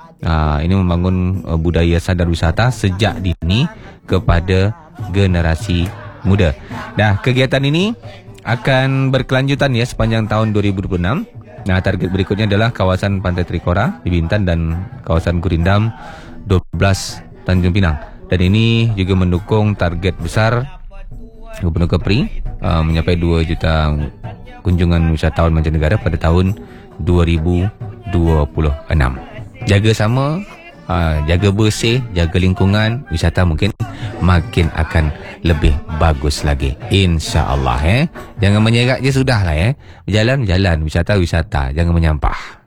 Ini membangun budaya sadar wisata sejak dini kepada generasi muda. Nah, kegiatan ini akan berkelanjutan ya sepanjang tahun 2026. Nah, target berikutnya adalah kawasan Pantai Trikora di Bintan dan kawasan Gurindam 12 Tanjung Pinang. Dan ini juga mendukung target besar Gubernur Kepri mencapai 2 juta kunjungan wisatawan mancanegara pada tahun 2026. Jaga sama, jaga bersih, jaga lingkungan, wisata mungkin makin akan lebih bagus lagi, insya-Allah. Jangan menyerak je sudahlah. Berjalan-jalan, wisata-wisata, jangan menyampah.